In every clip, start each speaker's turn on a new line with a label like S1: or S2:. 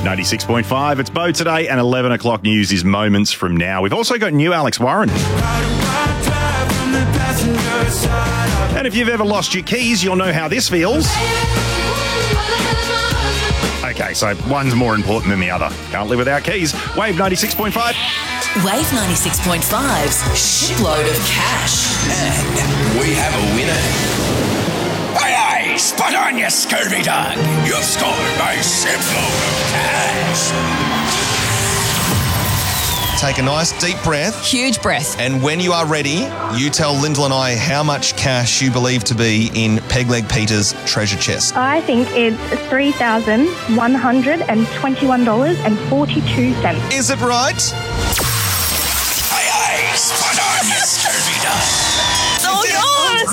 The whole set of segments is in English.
S1: Wave 96.5. It's Bo today, and 11 o'clock news is moments from now. We've also got new Alex Warren. And if you've ever lost your keys, you'll know how this feels. Okay, so one's more important than the other. Can't live without keys. Wave 96.5.
S2: Wave 96.5's shitload of cash.
S3: And we have a winner. Aye, aye, spot on, you scurvy dog. You've scored my shitload of cash.
S4: Take a nice deep breath.
S2: Huge breath.
S4: And when you are ready, you tell Lyndall and I how much cash you believe to be in Pegleg Peter's treasure chest.
S5: I think it's $3,121.42.
S4: Is it right?
S3: Aye, aye, spot on, you scurvy dog.
S2: Oh, no!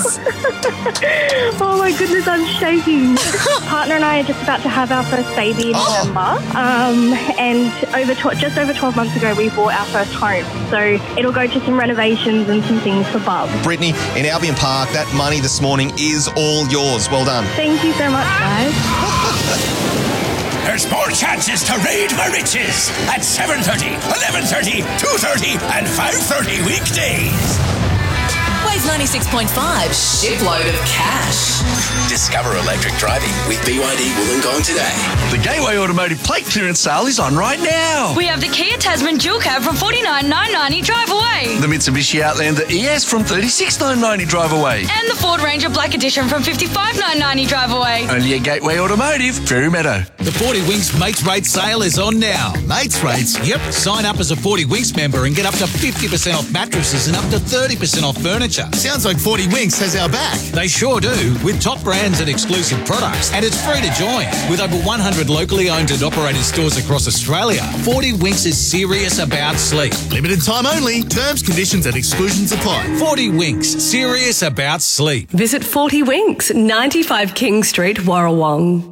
S5: Oh my goodness, I'm shaking. Partner and I are just about to have our first baby in November. And just over 12 months ago, we bought our first home. So it'll go to some renovations and some things for Bub.
S4: Brittany, in Albion Park, that money this morning is all yours. Well done.
S5: Thank you so much, guys.
S3: There's more chances to raid my riches at 7:30, 11:30, 2:30 and 5:30 weekdays.
S2: Wave 96.5 shitload of cash.
S3: Discover electric driving with BYD Wollongong today.
S6: The Gateway Automotive plate clearance sale is on right now.
S7: We have the Kia Tasman dual cab from $49,990 drive away.
S6: The Mitsubishi Outlander ES from $36,990 drive away.
S7: And the Ford Ranger Black Edition from $55,990 drive away.
S6: Only at Gateway Automotive, Fairy Meadow.
S8: The 40 Winks Mates Rates sale is on now. Mates Rates? Yep. Sign up as a 40 Winks member and get up to 50% off mattresses and up to 30% off furniture.
S9: Sounds like 40 Winks has our back.
S8: They sure do, with top brands and exclusive products. And it's free to join. With over 100 locally owned and operated stores across Australia, 40 Winks is serious about sleep.
S9: Limited time only. Terms, conditions and exclusions apply.
S8: 40 Winks, serious about sleep.
S10: Visit 40 Winks, 95 King Street, Warrawong.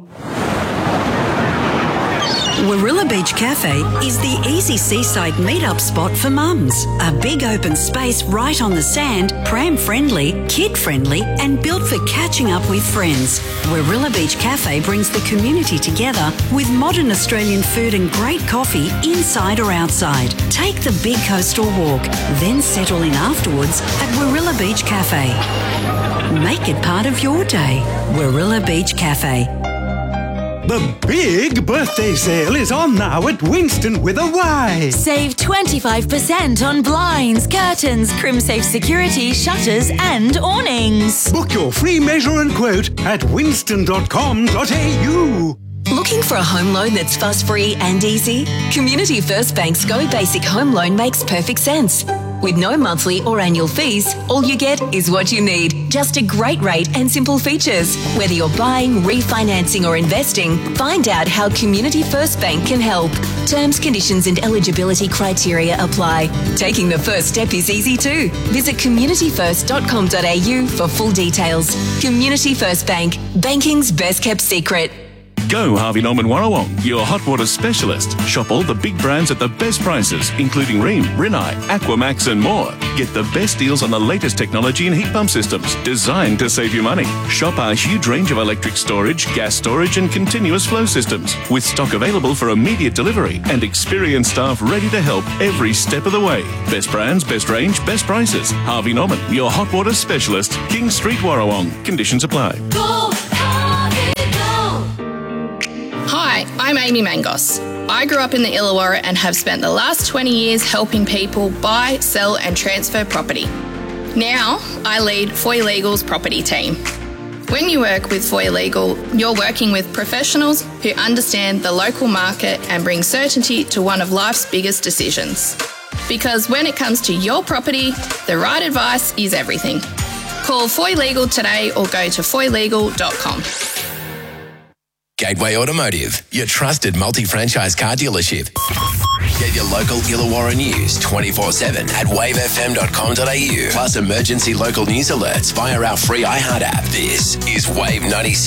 S11: Warilla Beach Cafe is the easy seaside meet-up spot for mums. A big open space right on the sand, pram-friendly, kid-friendly and built for catching up with friends. Warilla Beach Cafe brings the community together with modern Australian food and great coffee inside or outside. Take the big coastal walk, then settle in afterwards at Warilla Beach Cafe. Make it part of your day. Warilla Beach Cafe.
S12: The big birthday sale is on now at Winston with a Y.
S13: Save 25% on blinds, curtains, CrimSafe security, shutters and awnings.
S12: Book your free measure and quote at winston.com.au.
S2: Looking for a home loan that's fuss-free and easy? Community First Bank's Go Basic Home Loan makes perfect sense. With no monthly or annual fees, all you get is what you need. Just a great rate and simple features. Whether you're buying, refinancing or investing, find out how Community First Bank can help. Terms, conditions and eligibility criteria apply. Taking the first step is easy too. Visit communityfirst.com.au for full details. Community First Bank, banking's best kept secret.
S14: Go Harvey Norman Warrawong, your hot water specialist. Shop all the big brands at the best prices, including Rheem, Rinnai, Aquamax and more. Get the best deals on the latest technology and heat pump systems, designed to save you money. Shop our huge range of electric storage, gas storage and continuous flow systems, with stock available for immediate delivery and experienced staff ready to help every step of the way. Best brands, best range, best prices. Harvey Norman, your hot water specialist. King Street, Warrawong. Conditions apply.
S7: Go, Harvey, go!
S15: Hi, I'm Amy Mangos. I grew up in the Illawarra and have spent the last 20 years helping people buy, sell and transfer property. Now, I lead Foy Legal's property team. When you work with Foy Legal, you're working with professionals who understand the local market and bring certainty to one of life's biggest decisions. Because when it comes to your property, the right advice is everything. Call Foy Legal today or go to foylegal.com.
S3: Gateway Automotive, your trusted multi-franchise car dealership. Get your local Illawarra news 24/7 at wavefm.com.au. Plus emergency local news alerts via our free iHeart app. This is Wave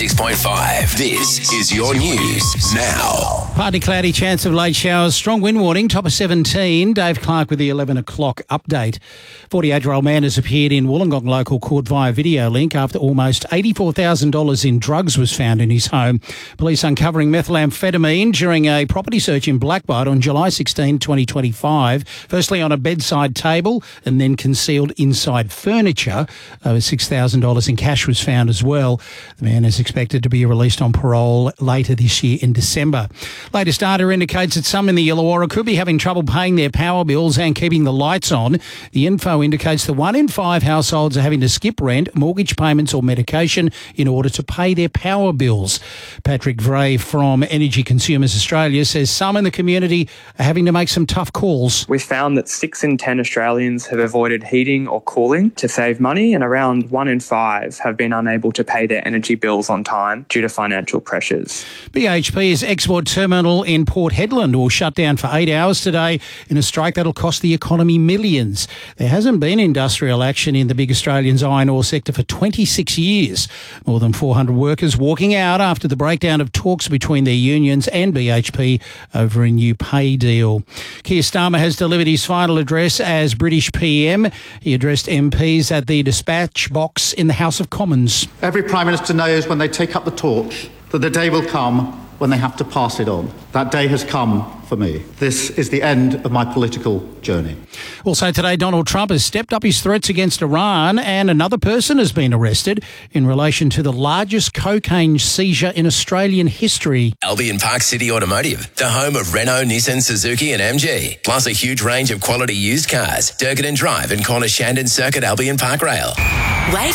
S3: 96.5. This is your news now.
S16: Partly cloudy, chance of late showers, strong wind warning, top of 17. Dave Clark with the 11 o'clock update. 48-year-old man has appeared in Wollongong local court via video link after almost $84,000 in drugs was found in his home. Police uncovering methamphetamine during a property search in Blackbutt on July 16, 2025. Firstly on a bedside table and then concealed inside furniture. Over $6,000 in cash was found as well. The man is expected to be released on parole later this year in December. Latest data indicates that some in the Illawarra could be having trouble paying their power bills and keeping the lights on. The info indicates that 1 in 5 households are having to skip rent, mortgage payments or medication in order to pay their power bills. Patrick Vray from Energy Consumers Australia says some in the community are having to make some tough calls.
S17: We've found that 6 in 10 Australians have avoided heating or cooling to save money, and around 1 in 5 have been unable to pay their energy bills on time due to financial pressures.
S16: BHP's export terminal in Port Hedland will shut down for 8 hours today in a strike that'll cost the economy millions. There hasn't been industrial action in the big Australian iron ore sector for 26 years. More than 400 workers walking out after the breakdown of talks between their unions and BHP over a new pay deal. Keir Starmer has delivered his final address as British PM. He addressed MPs at the dispatch box in the House of Commons.
S18: Every Prime Minister knows when they take up the torch that the day will come when they have to pass it on. That day has come for me. This is the end of my political journey.
S16: Also today, Donald Trump has stepped up his threats against Iran, and another person has been arrested in relation to the largest cocaine seizure in Australian history.
S3: Albion Park City Automotive, the home of Renault, Nissan, Suzuki and MG, plus a huge range of quality used cars. Durkin Drive and Corner Shandon Circuit, Albion Park Rail.
S2: Wave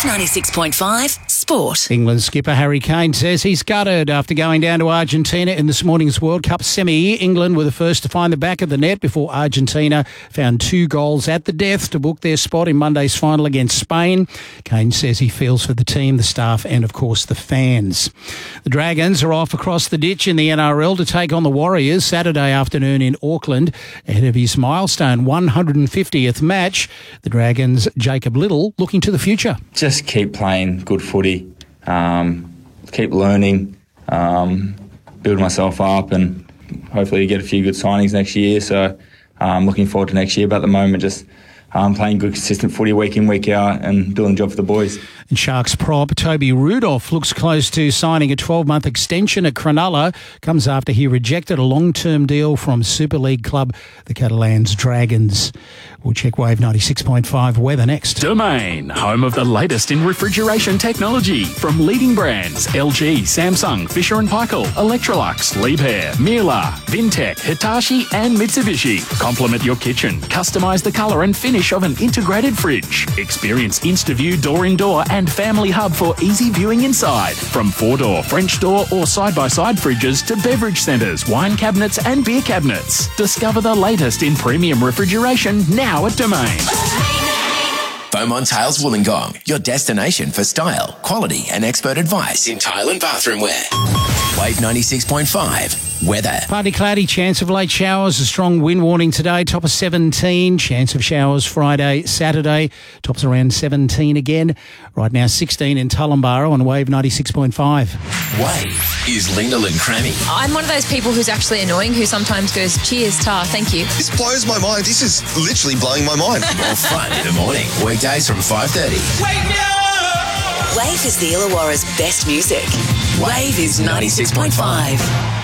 S2: 96.5 Sport.
S16: England skipper Harry Kane says he's gutted after going down to Argentina in this morning's World Cup semi. England were the first to find the back of the net before Argentina found 2 goals at the death to book their spot in Monday's final against Spain. Kane says he feels for the team, the staff and, of course, the fans. The Dragons are off across the ditch in the NRL to take on the Warriors Saturday afternoon in Auckland ahead of his milestone 150th match. The Dragons' Jacob Little looking to the future.
S19: Just keep playing good footy, keep learning, build myself up and hopefully get a few good signings next year. So I'm looking forward to next year, but at the moment just playing good consistent footy week in, week out and doing the job for the boys.
S16: And Sharks prop Toby Rudolph looks close to signing a 12-month extension at Cronulla. Comes after he rejected a long-term deal from Super League club, the Catalans Dragons. We'll check Wave 96.5 weather next.
S20: Domain, home of the latest in refrigeration technology from leading brands LG, Samsung, Fisher & Paykel, Electrolux, Liebherr, Miele, Vintech, Hitachi and Mitsubishi. Complement your kitchen. Customise the colour and finish of an integrated fridge. Experience InstaView door-in-door and Family Hub for easy viewing inside. From 4-door, French door or side-by-side fridges to beverage centres, wine cabinets and beer cabinets. Discover the latest in premium refrigeration now at Domain.
S3: Beaumont Tiles Wollongong, your destination for style, quality and expert advice in tile and bathroom wear. Wave 96.5 weather.
S16: Partly cloudy, chance of late showers, a strong wind warning today, top of 17, chance of showers Friday, Saturday, tops around 17 again. Right now 16 in Tullumbarra on Wave 96.5.
S3: Wave is Linda and Crammy.
S21: I'm one of those people who's actually annoying, who sometimes goes, cheers, tar, thank you.
S4: This blows my mind. This is literally blowing my mind.
S3: More fun in the morning, weekdays from 5:30.
S2: Wake me up! Wave is the Illawarra's best music. Wave is 96.5.